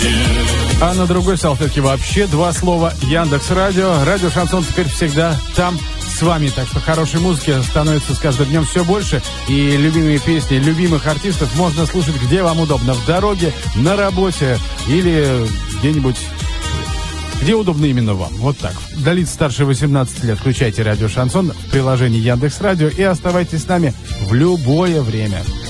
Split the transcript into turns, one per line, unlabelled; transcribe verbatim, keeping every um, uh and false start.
А на другой салфетке вообще два слова: Яндекс.Радио. Радио Шансон теперь всегда там с вами. Так что хорошей музыки становится с каждым днем все больше. И любимые песни любимых артистов можно слушать где вам удобно. В дороге, на работе или где-нибудь, где удобно именно вам. Вот так. Для лиц старше восемнадцати лет включайте радио Шансон в приложении Яндекс.Радио и оставайтесь с нами в любое время.